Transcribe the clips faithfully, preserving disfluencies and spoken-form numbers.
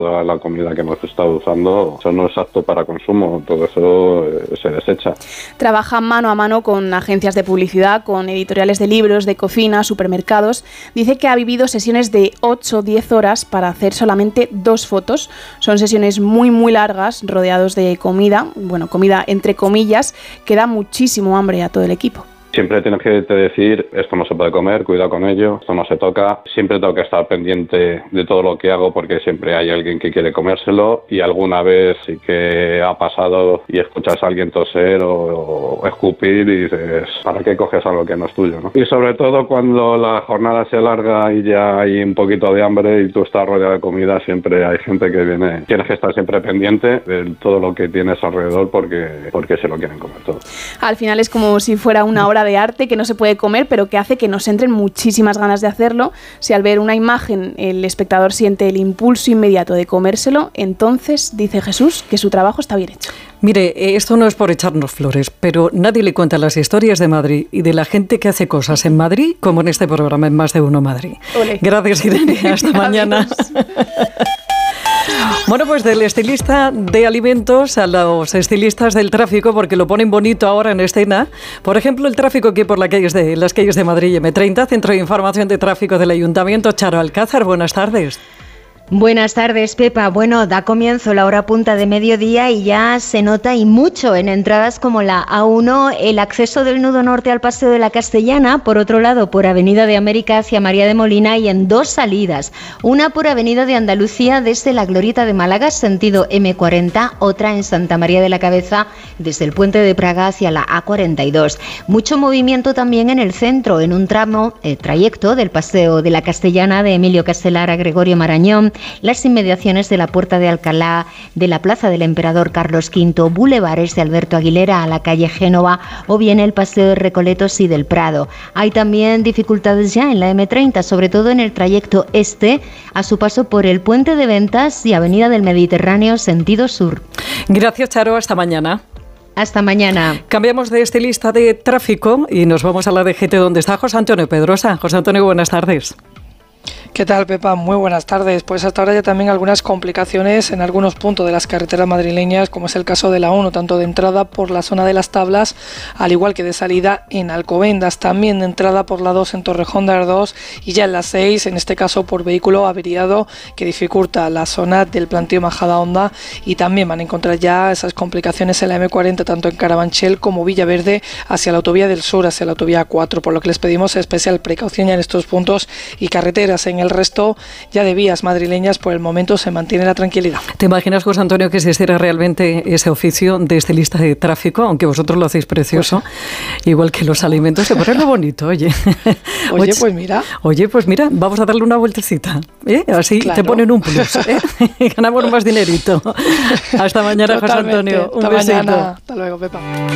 Toda la comida que hemos estado usando, eso no es apto para consumo, todo eso eh, se desecha. Trabaja mano a mano con agencias de publicidad, con editoriales de libros, de cocina, supermercados. Dice que ha vivido sesiones de ocho o diez horas para hacer solamente dos fotos. Son sesiones muy muy largas, rodeados de comida, bueno, comida entre comillas, que da muchísimo hambre a todo el equipo. Siempre tienes que decir, esto no se puede comer, cuidado con ello, esto no se toca. Siempre tengo que estar pendiente de todo lo que hago porque siempre hay alguien que quiere comérselo y alguna vez sí que ha pasado y escuchas a alguien toser o, o escupir y dices, ¿para qué coges algo que no es tuyo, no? Y sobre todo cuando la jornada se alarga y ya hay un poquito de hambre y tú estás rodeado de comida, siempre hay gente que viene. Tienes que estar siempre pendiente de todo lo que tienes alrededor porque, porque se lo quieren comer todo. Al final es como si fuera una hora de arte que no se puede comer, pero que hace que nos entren muchísimas ganas de hacerlo. Si al ver una imagen el espectador siente el impulso inmediato de comérselo, entonces dice Jesús que su trabajo está bien hecho. Mire, esto no es por echarnos flores, pero nadie le cuenta las historias de Madrid y de la gente que hace cosas en Madrid como en este programa en Más de Uno Madrid. Olé. Gracias, Irene. Hasta mañana. Bueno, pues del estilista de alimentos a los estilistas del tráfico, porque lo ponen bonito ahora en escena. Por ejemplo, el tráfico aquí por las calles de, las calles de Madrid y eme treinta, Centro de Información de Tráfico del Ayuntamiento. Charo Alcázar, buenas tardes. Buenas tardes, Pepa. Bueno, da comienzo la hora punta de mediodía y ya se nota y mucho en entradas como la A uno, el acceso del nudo norte al Paseo de la Castellana, por otro lado por Avenida de América hacia María de Molina y en dos salidas, una por Avenida de Andalucía desde la Glorieta de Málaga, sentido eme cuarenta, otra en Santa María de la Cabeza desde el Puente de Praga hacia la A cuarenta y dos. Mucho movimiento también en el centro, en un tramo, el trayecto del Paseo de la Castellana de Emilio Castelar a Gregorio Marañón, las inmediaciones de la Puerta de Alcalá, de la Plaza del Emperador Carlos quinto, bulevares de Alberto Aguilera a la calle Génova o bien el Paseo de Recoletos y del Prado. Hay también dificultades ya en la eme treinta, sobre todo en el trayecto este, a su paso por el Puente de Ventas y Avenida del Mediterráneo, sentido sur. Gracias, Charo. Hasta mañana. Hasta mañana. Cambiamos de estilista de tráfico y nos vamos a la D G T, donde está José Antonio Pedrosa. José Antonio, buenas tardes. ¿Qué tal, Pepa? Muy buenas tardes. Pues hasta ahora ya también algunas complicaciones en algunos puntos de las carreteras madrileñas, como es el caso de la uno, tanto de entrada por la zona de Las Tablas, al igual que de salida en Alcobendas, también de entrada por la dos en Torrejón de Ardoz y ya en la seis, en este caso por vehículo averiado que dificulta la zona del planteo Majadahonda, y también van a encontrar ya esas complicaciones en la eme cuarenta, tanto en Carabanchel como Villaverde, hacia la autovía del sur, hacia la autovía cuatro, por lo que les pedimos especial precaución ya en estos puntos y carreteras. En el resto ya de vías madrileñas por el momento se mantiene la tranquilidad. ¿Te imaginas, José Antonio, que existiera realmente ese oficio de estilista de tráfico? Aunque vosotros lo hacéis precioso, pues, igual que los alimentos, se pone bonito, oye. Oye, oye, pues mira. Oye, pues mira, vamos a darle una vueltecita, ¿eh? Así claro. Te ponen un plus, ¿eh? Ganamos más dinerito. Hasta mañana, Totalmente. José Antonio. Un Hasta besito. Mañana. Hasta luego, Pepa.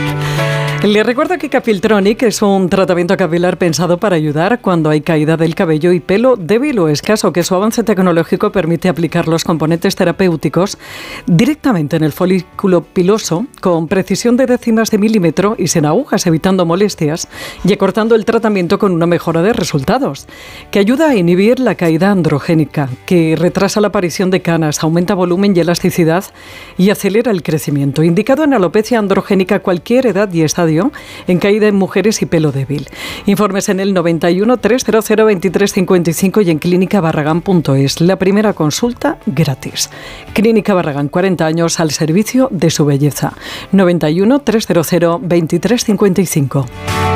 Le recuerdo que Capiltronic es un tratamiento capilar pensado para ayudar cuando hay caída del cabello y pelo débil o escaso, que su avance tecnológico permite aplicar los componentes terapéuticos directamente en el folículo piloso con precisión de décimas de milímetro y sin agujas, evitando molestias y acortando el tratamiento con una mejora de resultados, que ayuda a inhibir la caída androgénica, que retrasa la aparición de canas, aumenta volumen y elasticidad y acelera el crecimiento. Indicado en alopecia androgénica, cualquier edad y estadio, en caída en mujeres y pelo débil. Informes en el noventa y uno, trescientos veintitrés cincuenta y cinco y en clínica barragán punto es. La primera consulta gratis. Clínica Barragán, cuarenta años al servicio de su belleza. noventa y uno, trescientos veintitrés cincuenta y cinco.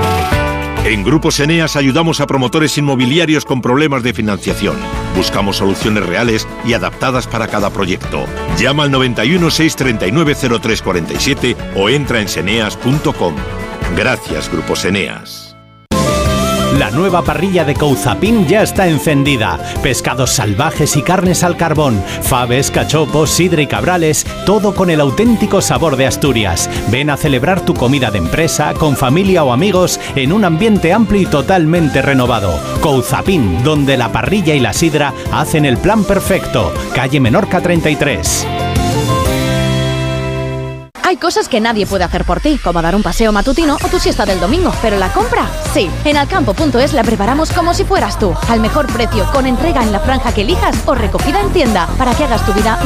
En Grupos Eneas ayudamos a promotores inmobiliarios con problemas de financiación. Buscamos soluciones reales y adaptadas para cada proyecto. Llama al noventa y uno, seiscientos treinta y nueve, cero tres cuarenta y siete o entra en seneas punto com. Gracias, Grupos Eneas. La nueva parrilla de Couzapin ya está encendida. Pescados salvajes y carnes al carbón, faves, cachopos, sidra y cabrales, todo con el auténtico sabor de Asturias. Ven a celebrar tu comida de empresa, con familia o amigos, en un ambiente amplio y totalmente renovado. Couzapin, donde la parrilla y la sidra hacen el plan perfecto. Calle Menorca treinta y tres. Hay cosas que nadie puede hacer por ti, como dar un paseo matutino o tu siesta del domingo, pero la compra, sí. En alcampo punto es la preparamos como si fueras tú, al mejor precio, con entrega en la franja que elijas o recogida en tienda, para que hagas tu vida